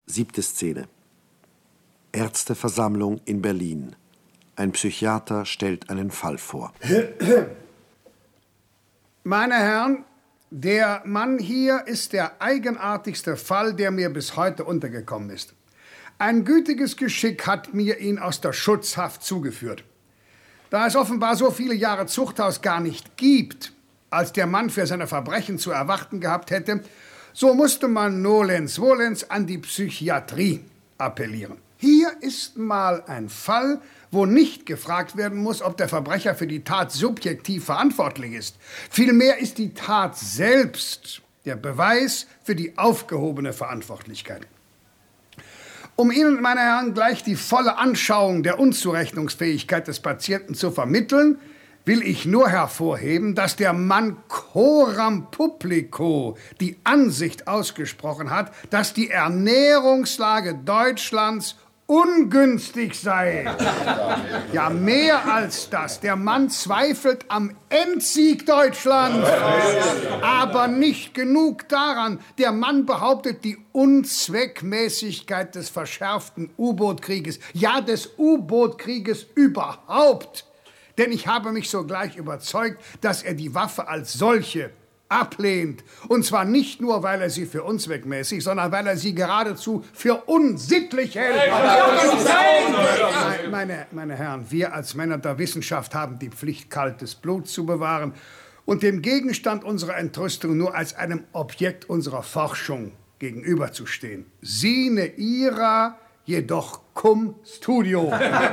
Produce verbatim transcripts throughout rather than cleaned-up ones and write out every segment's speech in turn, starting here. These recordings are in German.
Siebte Szene. Ärzteversammlung in Berlin. Ein Psychiater stellt einen Fall vor. Meine Herren, der Mann hier ist der eigenartigste Fall, der mir bis heute untergekommen ist. Ein gütiges Geschick hat mir ihn aus der Schutzhaft zugeführt. Da es offenbar so viele Jahre Zuchthaus gar nicht gibt, als der Mann für seine Verbrechen zu erwarten gehabt hätte, so musste man nolens volens an die Psychiatrie appellieren. Hier ist mal ein Fall, wo nicht gefragt werden muss, ob der Verbrecher für die Tat subjektiv verantwortlich ist. Vielmehr ist die Tat selbst der Beweis für die aufgehobene Verantwortlichkeit. Um Ihnen, meine Herren, gleich die volle Anschauung der Unzurechnungsfähigkeit des Patienten zu vermitteln, will ich nur hervorheben, dass der Mann coram publico die Ansicht ausgesprochen hat, dass die Ernährungslage Deutschlands ungünstig sei. Ja, mehr als das. Der Mann zweifelt am Endsieg Deutschlands. Aber nicht genug daran. Der Mann behauptet die Unzweckmäßigkeit des verschärften U-Boot-Krieges. Ja, des U-Boot-Krieges überhaupt. Denn ich habe mich sogleich überzeugt, dass er die Waffe als solche ablehnt. Und zwar nicht nur, weil er sie für unzweckmäßig, sondern weil er sie geradezu für unsittlich hält. Meine, meine, meine Herren, wir als Männer der Wissenschaft haben die Pflicht, kaltes Blut zu bewahren und dem Gegenstand unserer Entrüstung nur als einem Objekt unserer Forschung gegenüberzustehen. Sine ira, jedoch cum studio.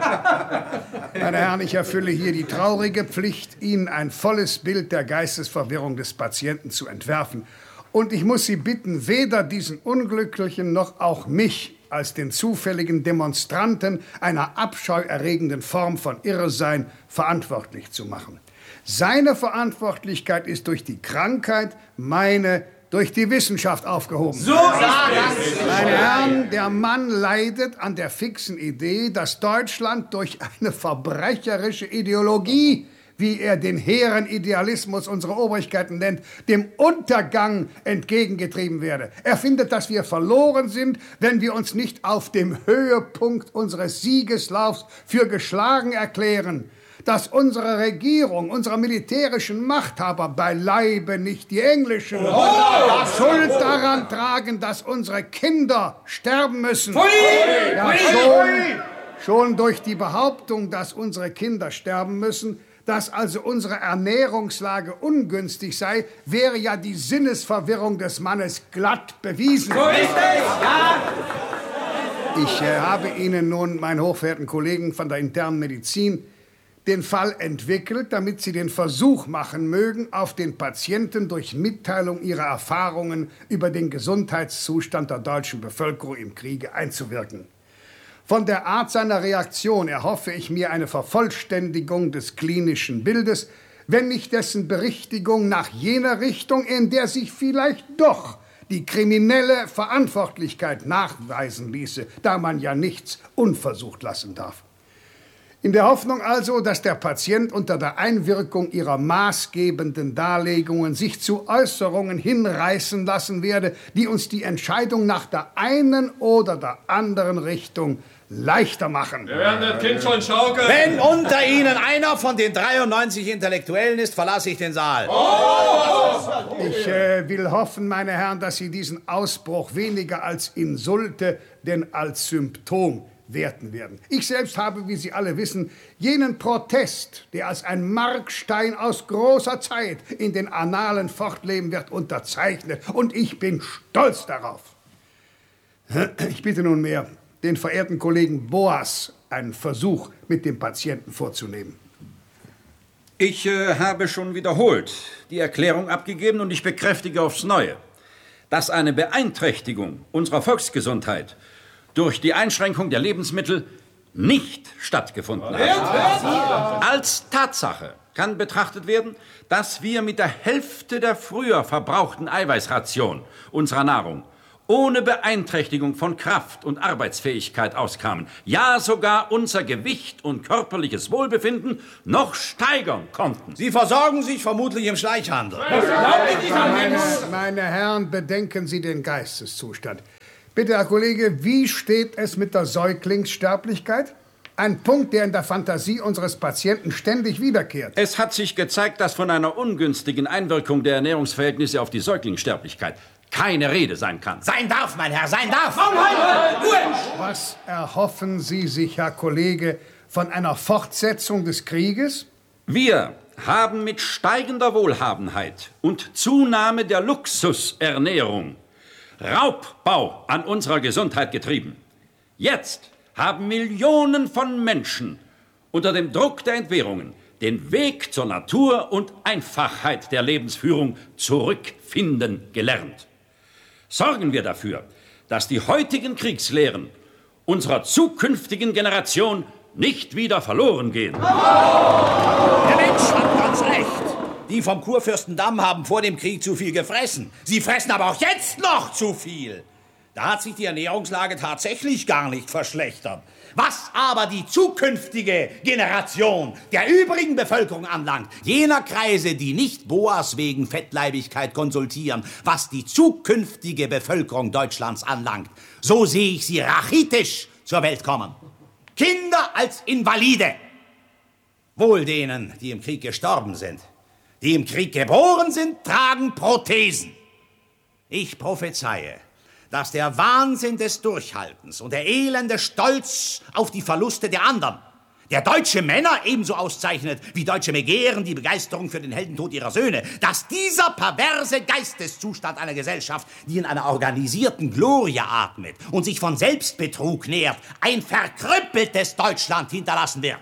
Meine Herren, ich erfülle hier die traurige Pflicht, Ihnen ein volles Bild der Geistesverwirrung des Patienten zu entwerfen. Und ich muss Sie bitten, weder diesen Unglücklichen noch auch mich als den zufälligen Demonstranten einer abscheuerregenden Form von Irrsein verantwortlich zu machen. Seine Verantwortlichkeit ist durch die Krankheit, meine durch die Wissenschaft aufgehoben. So ist es! Meine Herren, der Mann leidet an der fixen Idee, dass Deutschland durch eine verbrecherische Ideologie, wie er den hehren Idealismus unserer Obrigkeiten nennt, dem Untergang entgegengetrieben werde. Er findet, dass wir verloren sind, wenn wir uns nicht auf dem Höhepunkt unseres Siegeslaufs für geschlagen erklären. Dass unsere Regierung, unsere militärischen Machthaber, beileibe nicht die englischen, oh! Schuld daran tragen, dass unsere Kinder sterben müssen. Pui! Ja, Pui! schon, schon durch die Behauptung, dass unsere Kinder sterben müssen, dass also unsere Ernährungslage ungünstig sei, wäre ja die Sinnesverwirrung des Mannes glatt bewiesen. So ist es! Ja! Ich äh, habe Ihnen nun, meine hochverehrten Kollegen von der internen Medizin, den Fall entwickelt, damit Sie den Versuch machen mögen, auf den Patienten durch Mitteilung ihrer Erfahrungen über den Gesundheitszustand der deutschen Bevölkerung im Kriege einzuwirken. Von der Art seiner Reaktion erhoffe ich mir eine Vervollständigung des klinischen Bildes, wenn nicht dessen Berichtigung nach jener Richtung, in der sich vielleicht doch die kriminelle Verantwortlichkeit nachweisen ließe, da man ja nichts unversucht lassen darf. In der Hoffnung also, dass der Patient unter der Einwirkung ihrer maßgebenden Darlegungen sich zu Äußerungen hinreißen lassen werde, die uns die Entscheidung nach der einen oder der anderen Richtung leichter machen. Wir werden das Kind schon schaukeln. Wenn unter Ihnen einer von den dreiundneunzig Intellektuellen ist, verlasse ich den Saal. Oh! Ich äh, will hoffen, meine Herren, dass Sie diesen Ausbruch weniger als Insulte, denn als Symptom werten werden. Ich selbst habe, wie Sie alle wissen, jenen Protest, der als ein Markstein aus großer Zeit in den Annalen fortleben wird, unterzeichnet. Und ich bin stolz darauf. Ich bitte nunmehr den verehrten Kollegen Boas, einen Versuch mit dem Patienten vorzunehmen. Ich äh, habe schon wiederholt die Erklärung abgegeben und ich bekräftige aufs Neue, dass eine Beeinträchtigung unserer Volksgesundheit durch die Einschränkung der Lebensmittel nicht stattgefunden hat. Als Tatsache kann betrachtet werden, dass wir mit der Hälfte der früher verbrauchten Eiweißration unserer Nahrung ohne Beeinträchtigung von Kraft und Arbeitsfähigkeit auskamen. Ja, sogar unser Gewicht und körperliches Wohlbefinden noch steigern konnten. Sie versorgen sich vermutlich im Schleichhandel. Meine, meine Herren, bedenken Sie den Geisteszustand. Bitte, Herr Kollege, wie steht es mit der Säuglingssterblichkeit? Ein Punkt, der in der Fantasie unseres Patienten ständig wiederkehrt. Es hat sich gezeigt, dass von einer ungünstigen Einwirkung der Ernährungsverhältnisse auf die Säuglingssterblichkeit keine Rede sein kann. Sein darf, mein Herr, sein darf! Was erhoffen Sie sich, Herr Kollege, von einer Fortsetzung des Krieges? Wir haben mit steigender Wohlhabenheit und Zunahme der Luxusernährung Raubbau an unserer Gesundheit getrieben. Jetzt haben Millionen von Menschen unter dem Druck der Entbehrungen den Weg zur Natur und Einfachheit der Lebensführung zurückfinden gelernt. Sorgen wir dafür, dass die heutigen Kriegslehren unserer zukünftigen Generation nicht wieder verloren gehen. Der Mensch hat ganz recht. Die vom Kurfürstendamm haben vor dem Krieg zu viel gefressen. Sie fressen aber auch jetzt noch zu viel. Da hat sich die Ernährungslage tatsächlich gar nicht verschlechtert. Was aber die zukünftige Generation der übrigen Bevölkerung anlangt, jener Kreise, die nicht Boas wegen Fettleibigkeit konsultieren, was die zukünftige Bevölkerung Deutschlands anlangt, so sehe ich sie rachitisch zur Welt kommen. Kinder als Invalide. Wohl denen, die im Krieg gestorben sind. Die im Krieg geboren sind, tragen Prothesen. Ich prophezeie, dass der Wahnsinn des Durchhaltens und der elende Stolz auf die Verluste der anderen, der deutsche Männer ebenso auszeichnet wie deutsche Begehren die Begeisterung für den Heldentod ihrer Söhne, dass dieser perverse Geisteszustand einer Gesellschaft, die in einer organisierten Glorie atmet und sich von Selbstbetrug nährt, ein verkrüppeltes Deutschland hinterlassen wird.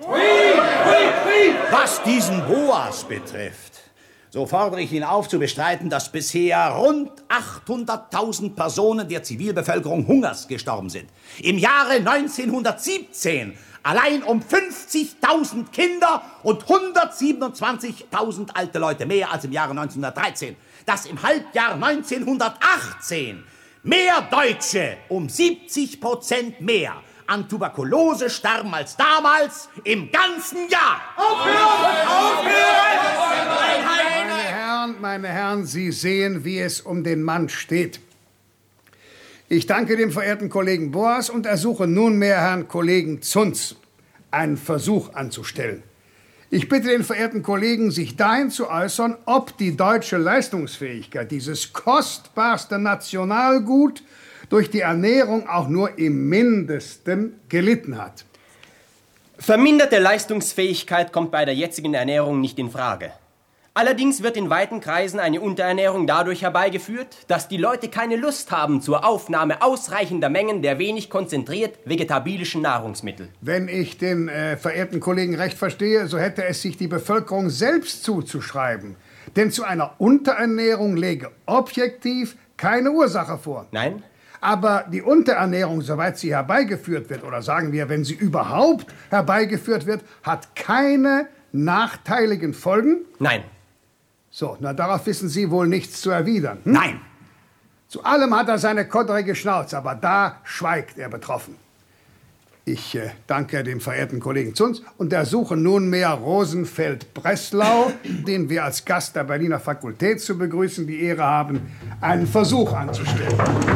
Was diesen Boas betrifft, so fordere ich ihn auf, zu bestreiten, dass bisher rund achthunderttausend Personen der Zivilbevölkerung Hungers gestorben sind. Im Jahre neunzehnhundertsiebzehn allein um fünfzigtausend Kinder und hundertsiebenundzwanzigtausend alte Leute, mehr als im Jahre neunzehnhundertdreizehn. Dass im Halbjahr neunzehnhundertachtzehn mehr Deutsche, um siebzig Prozent mehr, an Tuberkulose starben als damals im ganzen Jahr. Aufhören! Aufhören! Meine Herren, meine Herren, Sie sehen, wie es um den Mann steht. Ich danke dem verehrten Kollegen Boas und ersuche nunmehr Herrn Kollegen Zunz, einen Versuch anzustellen. Ich bitte den verehrten Kollegen, sich dahin zu äußern, ob die deutsche Leistungsfähigkeit, dieses kostbarste Nationalgut, durch die Ernährung auch nur im Mindesten gelitten hat. Verminderte Leistungsfähigkeit kommt bei der jetzigen Ernährung nicht in Frage. Allerdings wird in weiten Kreisen eine Unterernährung dadurch herbeigeführt, dass die Leute keine Lust haben zur Aufnahme ausreichender Mengen der wenig konzentriert vegetabilischen Nahrungsmittel. Wenn ich den äh, verehrten Kollegen recht verstehe, so hätte es sich die Bevölkerung selbst zuzuschreiben. Denn zu einer Unterernährung läge objektiv keine Ursache vor. Nein? Aber die Unterernährung, soweit sie herbeigeführt wird, oder sagen wir, wenn sie überhaupt herbeigeführt wird, hat keine nachteiligen Folgen? Nein. So, na darauf wissen Sie wohl nichts zu erwidern. Hm? Nein. Zu allem hat er seine kodderige Schnauze, aber da schweigt er betroffen. Ich äh, danke dem verehrten Kollegen Zunz und ersuche nunmehr Rosenfeld-Breslau, den wir als Gast der Berliner Fakultät zu begrüßen die Ehre haben, einen Versuch anzustellen.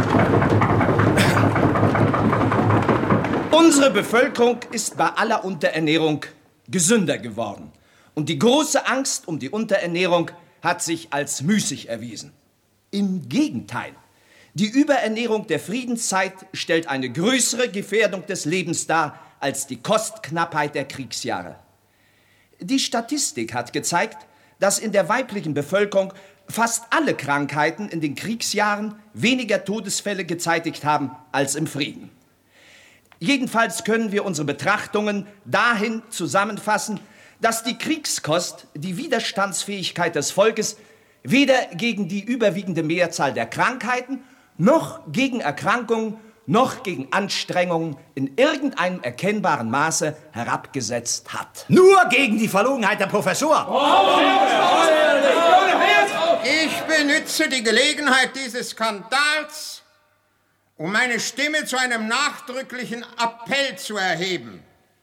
Unsere Bevölkerung ist bei aller Unterernährung gesünder geworden. Und die große Angst um die Unterernährung hat sich als müßig erwiesen. Im Gegenteil. Die Überernährung der Friedenszeit stellt eine größere Gefährdung des Lebens dar als die Kostknappheit der Kriegsjahre. Die Statistik hat gezeigt, dass in der weiblichen Bevölkerung fast alle Krankheiten in den Kriegsjahren weniger Todesfälle gezeitigt haben als im Frieden. Jedenfalls können wir unsere Betrachtungen dahin zusammenfassen, dass die Kriegskost die Widerstandsfähigkeit des Volkes weder gegen die überwiegende Mehrzahl der Krankheiten noch gegen Erkrankungen noch gegen Anstrengungen in irgendeinem erkennbaren Maße herabgesetzt hat. Nur gegen die Verlogenheit der Professor. Ich benütze die Gelegenheit dieses Skandals, um meine Stimme zu einem nachdrücklichen Appell zu erheben.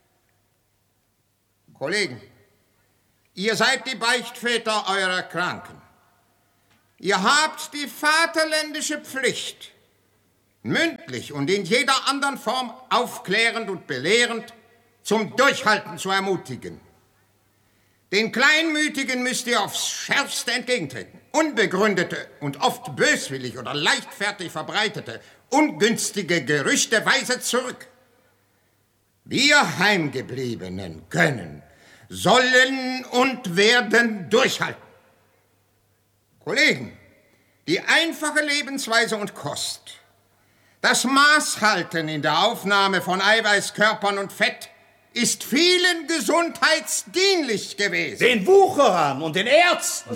Kollegen, ihr seid die Beichtväter eurer Kranken. Ihr habt die vaterländische Pflicht, mündlich und in jeder anderen Form aufklärend und belehrend zum Durchhalten zu ermutigen. Den Kleinmütigen müsst ihr aufs Schärfste entgegentreten. Unbegründete und oft böswillig oder leichtfertig verbreitete, ungünstige Gerüchte weiset zurück. Wir Heimgebliebenen können, sollen und werden durchhalten. Kollegen, die einfache Lebensweise und Kost, das Maßhalten in der Aufnahme von Eiweißkörpern und Fett ist vielen gesundheitsdienlich gewesen. Den Wucherern und den Ärzten.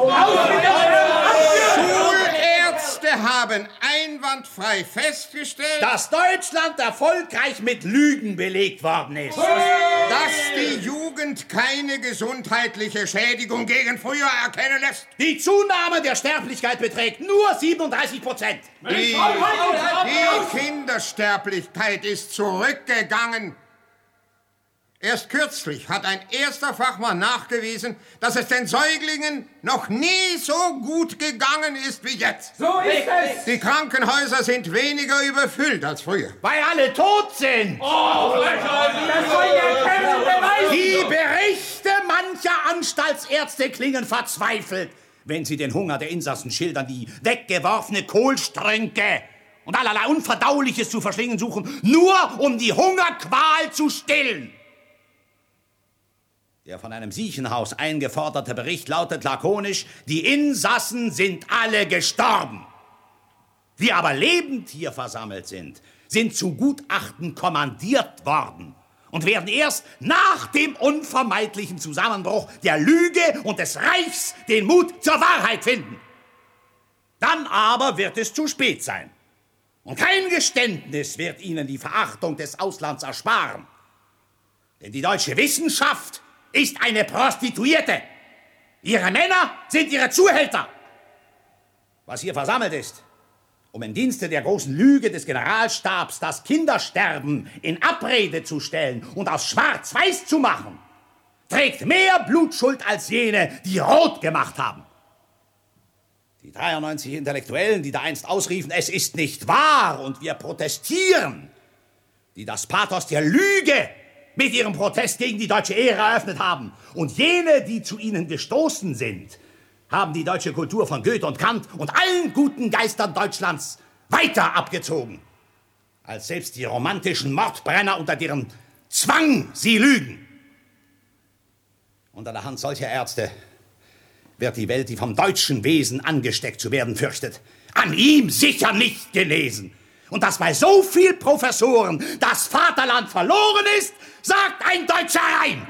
Schulärzte haben einwandfrei festgestellt, dass Deutschland erfolgreich mit Lügen belegt worden ist. Dass die Jugend keine gesundheitliche Schädigung gegen früher erkennen lässt. Die Zunahme der Sterblichkeit beträgt nur siebenunddreißig Prozent. Die, die Kindersterblichkeit ist zurückgegangen. Erst kürzlich hat ein erster Fachmann nachgewiesen, dass es den Säuglingen noch nie so gut gegangen ist wie jetzt. So ist es! Die Krankenhäuser sind weniger überfüllt als früher. Weil alle tot sind. Oh, Das soll der Kerl beweisen! Die Berichte mancher Anstaltsärzte klingen verzweifelt, wenn sie den Hunger der Insassen schildern, die weggeworfene Kohlstrünke und allerlei Unverdauliches zu verschlingen suchen, nur um die Hungerqual zu stillen. Der von einem Siechenhaus eingeforderte Bericht lautet lakonisch, die Insassen sind alle gestorben. Die aber lebend hier versammelt sind, sind zu Gutachten kommandiert worden und werden erst nach dem unvermeidlichen Zusammenbruch der Lüge und des Reichs den Mut zur Wahrheit finden. Dann aber wird es zu spät sein. Und kein Geständnis wird ihnen die Verachtung des Auslands ersparen. Denn die deutsche Wissenschaft ist eine Prostituierte. Ihre Männer sind ihre Zuhälter. Was hier versammelt ist, um im Dienste der großen Lüge des Generalstabs das Kindersterben in Abrede zu stellen und aus Schwarz-Weiß zu machen, trägt mehr Blutschuld als jene, die rot gemacht haben. Die dreiundneunzig Intellektuellen, die da einst ausriefen, es ist nicht wahr und wir protestieren, die das Pathos der Lüge mit ihrem Protest gegen die deutsche Ehre eröffnet haben. Und jene, die zu ihnen gestoßen sind, haben die deutsche Kultur von Goethe und Kant und allen guten Geistern Deutschlands weiter abgezogen, als selbst die romantischen Mordbrenner, unter deren Zwang sie lügen. Unter der Hand solcher Ärzte wird die Welt, die vom deutschen Wesen angesteckt zu werden fürchtet, an ihm sicher nicht genesen. Und dass bei so viel Professoren das Vaterland verloren ist, sagt ein Deutscher ein.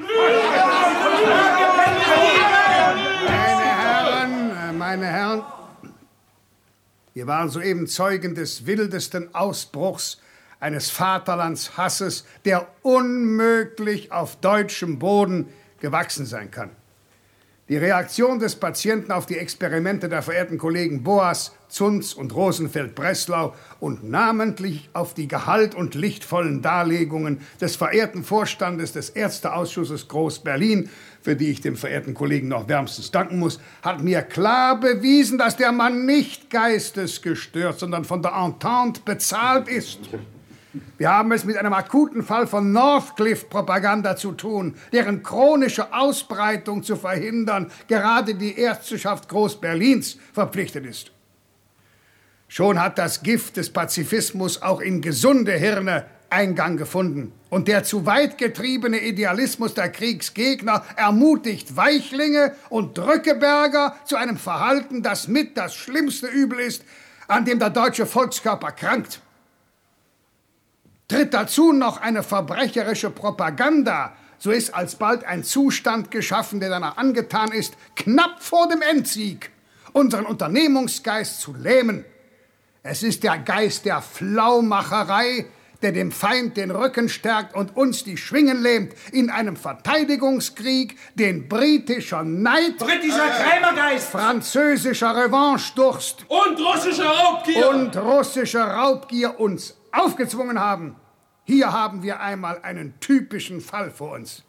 Meine Herren, meine Herren, wir waren soeben Zeugen des wildesten Ausbruchs eines Vaterlandshasses, der unmöglich auf deutschem Boden gewachsen sein kann. Die Reaktion des Patienten auf die Experimente der verehrten Kollegen Boas, Zunz und Rosenfeld-Breslau und namentlich auf die gehalt- und lichtvollen Darlegungen des verehrten Vorstandes des Ärzteausschusses Groß-Berlin, für die ich dem verehrten Kollegen noch wärmstens danken muss, hat mir klar bewiesen, dass der Mann nicht geistesgestört, sondern von der Entente bezahlt ist. Wir haben es mit einem akuten Fall von Northcliffe-Propaganda zu tun, deren chronische Ausbreitung zu verhindern gerade die Ärzteschaft Groß-Berlins verpflichtet ist. Schon hat das Gift des Pazifismus auch in gesunde Hirne Eingang gefunden. Und der zu weit getriebene Idealismus der Kriegsgegner ermutigt Weichlinge und Drückeberger zu einem Verhalten, das mit das schlimmste Übel ist, an dem der deutsche Volkskörper krankt. Tritt dazu noch eine verbrecherische Propaganda, so ist alsbald ein Zustand geschaffen, der danach angetan ist, knapp vor dem Endsieg unseren Unternehmungsgeist zu lähmen. Es ist der Geist der Flaumacherei, der dem Feind den Rücken stärkt und uns die Schwingen lähmt in einem Verteidigungskrieg, den britischer Neid, Britischer Krämergeist französischer Revanchdurst und russischer Raubgier und russischer Raubgier uns aufgezwungen haben. Hier haben wir einmal einen typischen Fall vor uns.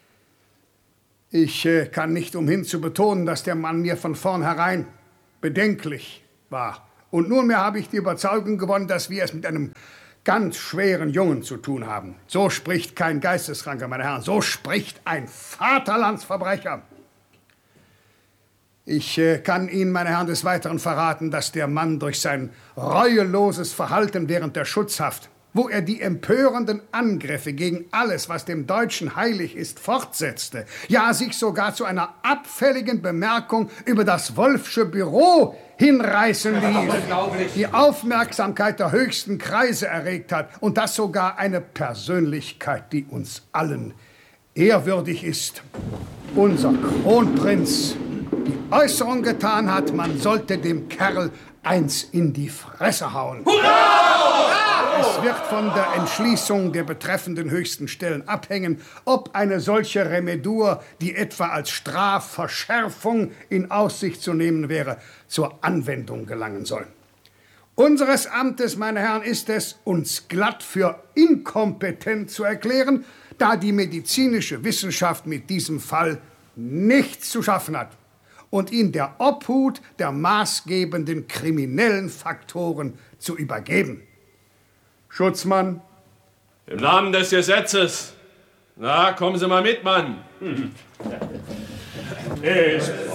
Ich äh, kann nicht umhin zu betonen, dass der Mann mir von vornherein bedenklich war Und nunmehr habe ich die Überzeugung gewonnen, dass wir es mit einem ganz schweren Jungen zu tun haben. So spricht kein Geisteskranker, meine Herren, so spricht ein Vaterlandsverbrecher. Ich äh, kann Ihnen, meine Herren, des Weiteren verraten, dass der Mann durch sein reueloses Verhalten während der Schutzhaft, wo er die empörenden Angriffe gegen alles, was dem Deutschen heilig ist, fortsetzte, ja sich sogar zu einer abfälligen Bemerkung über das Wolffsche Büro hinreißen ließ, die Aufmerksamkeit der höchsten Kreise erregt hat und das sogar eine Persönlichkeit, die uns allen ehrwürdig ist. Unser Kronprinz die Äußerung getan hat, man sollte dem Kerl eins in die Fresse hauen. Hurra! Es wird von der Entschließung der betreffenden höchsten Stellen abhängen, ob eine solche Remedur, die etwa als Strafverschärfung in Aussicht zu nehmen wäre, zur Anwendung gelangen soll. Unseres Amtes, meine Herren, ist es, uns glatt für inkompetent zu erklären, da die medizinische Wissenschaft mit diesem Fall nichts zu schaffen hat und ihn der Obhut der maßgebenden kriminellen Faktoren zu übergeben. Schutzmann. Im Namen des Gesetzes. Na, kommen Sie mal mit, Mann. Ich